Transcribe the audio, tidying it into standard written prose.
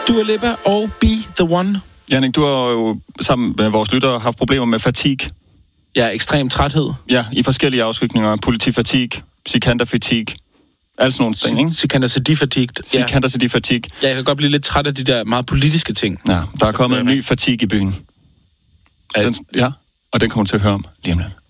Dua Lipa og Be The One. Jannik, du har jo sammen med vores lyttere haft problemer med fatigue. Ja, ekstrem træthed. Ja, i forskellige afskygninger. Politifatigue, Sikander-fatigue, alt sådan nogle ting, ikke? Sikander-fatigue. Sikander-fatigue. Ja, jeg kan godt blive lidt træt af de der meget politiske ting. Ja, der er kommet en ny fatigue i byen. Og den kommer du til at høre om lige om lidt.